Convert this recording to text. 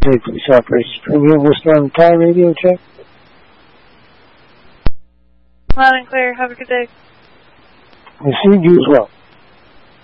Hey, police operations premium, Worcester on the Time radio check. Loud and clear. Have a good day. I see you as well.